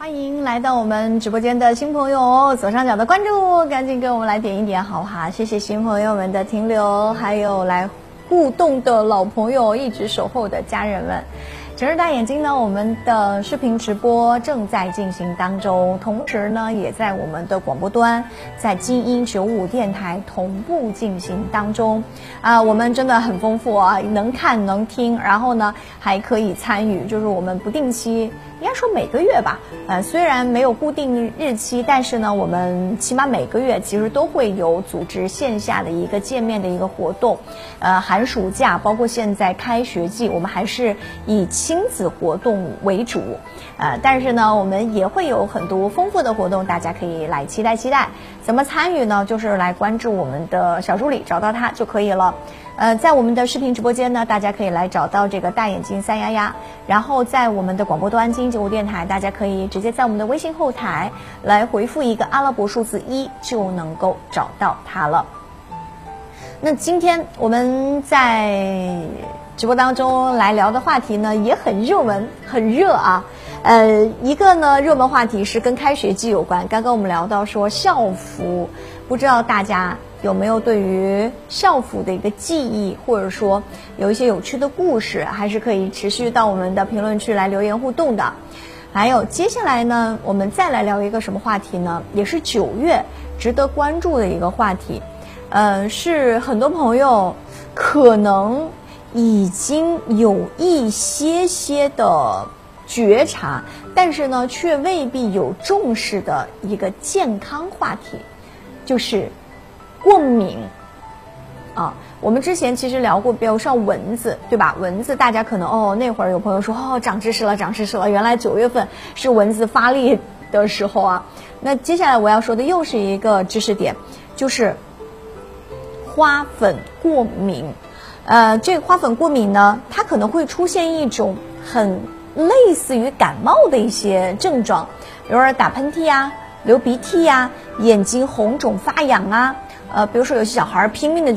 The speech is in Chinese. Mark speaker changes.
Speaker 1: 欢迎来到我们直播间的新朋友，左上角的关注，赶紧跟我们来点一点好不好？谢谢新朋友们的停留，还有来互动的老朋友，一直守候的家人们。城市大眼睛呢，我们的视频直播正在进行当中，同时呢，也在我们的广播端，在精英95电台同步进行当中。我们真的很丰富啊，能看能听，然后呢还可以参与，就是我们不定期，应该说每个月吧，虽然没有固定日期，但是呢，我们起码每个月其实都会有组织线下的一个见面的一个活动。寒暑假包括现在开学季，我们还是以亲子活动为主，但是呢，我们也会有很多丰富的活动，大家可以来期待期待。怎么参与呢？就是来关注我们的小助理，找到它就可以了。在我们的视频直播间呢，大家可以来找到这个大眼睛三丫丫，然后在我们的广播端精英95电台，大家可以直接在我们的微信后台来回复一个阿拉伯数字1，就能够找到它了。那今天我们在直播当中来聊的话题呢，也很热门，很热啊。一个呢热门话题是跟开学季有关，刚刚我们聊到说校服，不知道大家有没有对于校服的一个记忆，或者说有一些有趣的故事，还是可以持续到我们的评论区来留言互动的。还有接下来呢，我们再来聊一个什么话题呢？也是9月值得关注的一个话题。是很多朋友可能已经有一些的觉察，但是呢却未必有重视的一个健康话题，就是过敏啊。我们之前其实聊过，比如像蚊子，对吧？蚊子大家可能那会儿有朋友说长知识了，原来9月份是蚊子发力的时候啊。那接下来我要说的又是一个知识点，就是花粉过敏。这个花粉过敏呢，它可能会出现一种很类似于感冒的一些症状，比如说打喷嚏啊、流鼻涕啊、眼睛红肿发痒啊，比如说有些小孩拼命的